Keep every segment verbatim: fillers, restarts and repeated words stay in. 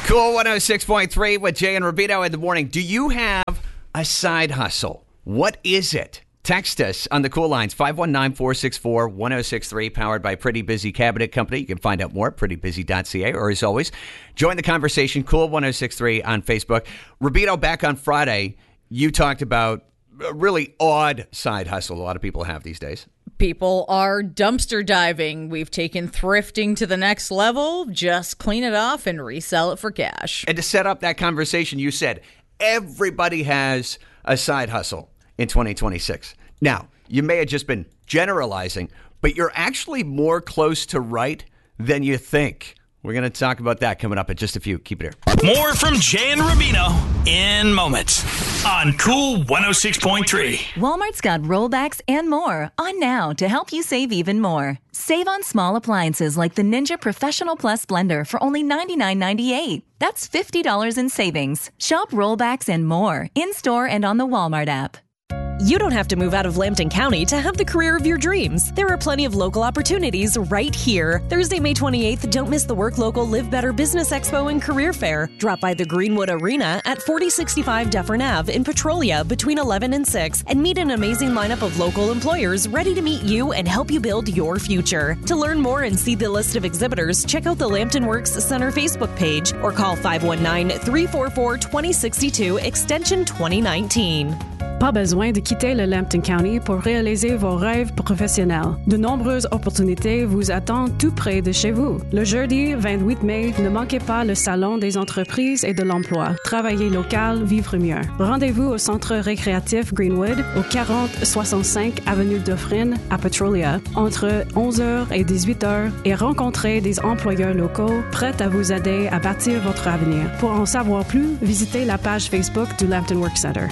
Cool one oh six point three with Jay and Rubino in the morning. Do you have a side hustle? What is it? Text us on the Cool Lines, five one nine, four six four, one oh six three, powered by Pretty Busy Cabinet Company. You can find out more at pretty busy dot c a, or as always, join the conversation, Cool one oh six three on Facebook. Rubino, back on Friday, you talked about a really odd side hustle a lot of people have these days. People are dumpster diving. We've taken thrifting to the next level. Just clean it off and resell it for cash. And to set up that conversation, you said everybody has a side hustle in twenty twenty-six. Now, you may have just been generalizing, but you're actually more close to right than you think. We're going to talk about that coming up in just a few. Keep it here. More from Jay and Rubino in moments on Cool one oh six point three. Walmart's got rollbacks and more on now to help you save even more. Save on small appliances like the Ninja Professional Plus blender for only ninety-nine ninety-eight. That's fifty dollars in savings. Shop rollbacks and more in-store and on the Walmart app. You don't have to move out of Lambton County to have the career of your dreams. There are plenty of local opportunities right here. Thursday, May twenty-eighth, don't miss the Work Local Live Better Business Expo and Career Fair. Drop by the Greenwood Arena at forty sixty-five Dufferin Avenue in Petrolia between eleven and six and meet an amazing lineup of local employers ready to meet you and help you build your future. To learn more and see the list of exhibitors, check out the Lambton Works Center Facebook page or call five one nine, three four four, two zero six two extension twenty nineteen. Pas besoin de quitter le Lambton County pour réaliser vos rêves professionnels. De nombreuses opportunités vous attendent tout près de chez vous. Le jeudi vingt-huit mai, ne manquez pas le Salon des entreprises et de l'emploi. Travailler local, vivre mieux. Rendez-vous au Centre récréatif Greenwood, au quarante soixante-cinq Avenue Dufferin à Petrolia, entre onze heures et dix-huit heures, et rencontrez des employeurs locaux prêts à vous aider à bâtir votre avenir. Pour en savoir plus, visitez la page Facebook du Lambton Work Center.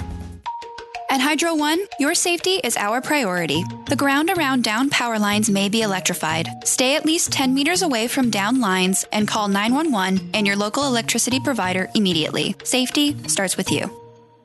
At Hydro One, your safety is our priority. The ground around down power lines may be electrified. Stay at least ten meters away from down lines and call nine one one and your local electricity provider immediately. Safety starts with you.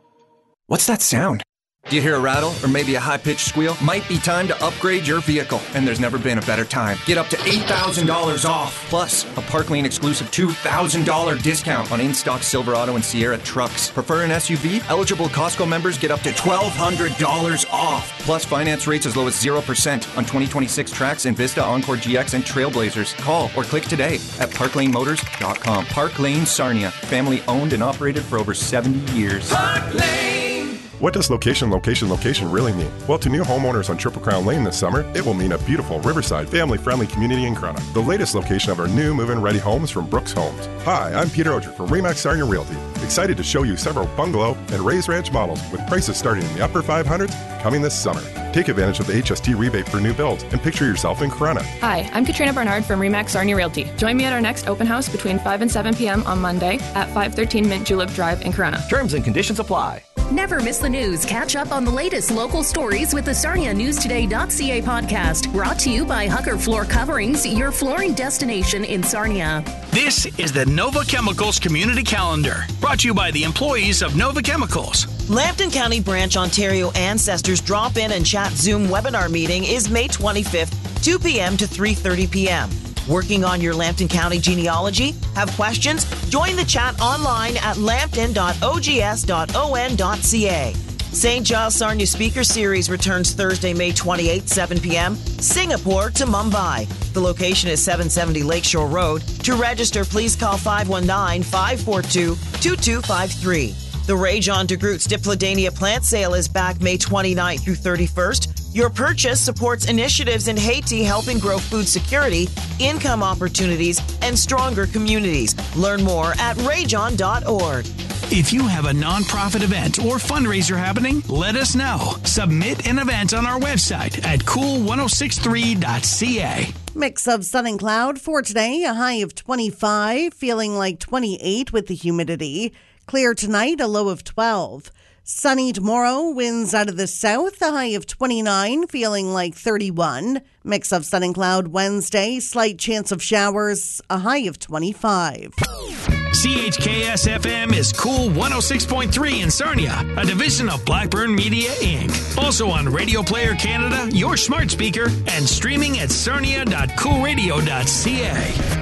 What's that sound? Do you hear a rattle or maybe a high-pitched squeal? Might be time to upgrade your vehicle, and there's never been a better time. Get up to eight thousand dollars off, plus a Park Lane exclusive two thousand dollars discount on in-stock Silverado and Sierra trucks. Prefer an S U V? Eligible Costco members get up to twelve hundred dollars off, plus finance rates as low as zero percent on twenty twenty-six Trax, Envista, Encore G X, and Trailblazers. Call or click today at park lane motors dot com. Park Lane Sarnia, family owned and operated for over seventy years. Park Lane! What does location, location, location really mean? Well, to new homeowners on Triple Crown Lane this summer, it will mean a beautiful riverside, family-friendly community in Corunna. The latest location of our new move-in-ready homes from Brooks Homes. Hi, I'm Peter Oger from Remax Sarnia Realty. Excited to show you several bungalow and raised ranch models with prices starting in the upper five hundreds coming this summer. Take advantage of the H S T rebate for new builds and picture yourself in Corunna. Hi, I'm Katrina Bernard from Remax Sarnia Realty. Join me at our next open house between five and seven p.m. on Monday at five thirteen Mint Julep Drive in Corunna. Terms and conditions apply. Never miss the news. Catch up on the latest local stories with the Sarnia News Today dot c a podcast. Brought to you by Hucker Floor Coverings, your flooring destination in Sarnia. This is the Nova Chemicals Community Calendar, brought to you by the employees of Nova Chemicals. Lambton County Branch Ontario Ancestors Drop-In and Chat Zoom webinar meeting is May twenty-fifth, two p.m. to three thirty p.m. Working on your Lambton County genealogy? Have questions? Join the chat online at lambton dot o g s dot o n dot c a. Saint Giles Sarnia Speaker Series returns Thursday, May twenty-eighth, seven p.m. Singapore to Mumbai. The location is seven seventy Lakeshore Road. To register, please call five one nine, five four two, two two five three. The Rage on de Groot's Dipladania plant sale is back May twenty-ninth through thirty-first. Your purchase supports initiatives in Haiti helping grow food security, income opportunities, and stronger communities. Learn more at rageon dot org. If you have a nonprofit event or fundraiser happening, let us know. Submit an event on our website at cool one oh six three dot c a. Mix of sun and cloud for today, a high of twenty-five, feeling like twenty-eight with the humidity. Clear tonight, a low of twelve. Sunny tomorrow, winds out of the south, a high of twenty-nine, feeling like thirty-one. Mix of sun and cloud Wednesday, slight chance of showers, a high of twenty-five. C H K S F M is Cool one oh six point three in Sarnia, a division of Blackburn Media, Incorporated. Also on Radio Player Canada, your smart speaker, and streaming at sarnia dot cool radio dot c a.